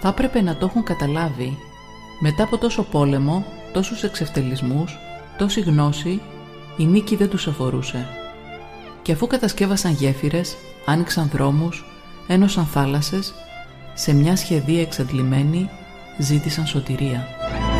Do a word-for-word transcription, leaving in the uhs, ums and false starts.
Θα έπρεπε να το έχουν καταλάβει. Μετά από τόσο πόλεμο, τόσους εξευτελισμούς, τόση γνώση, η νίκη δεν τους αφορούσε. Και αφού κατασκεύασαν γέφυρες, άνοιξαν δρόμους, ένωσαν θάλασσες, σε μια σχεδία εξαντλημένη ζήτησαν σωτηρία.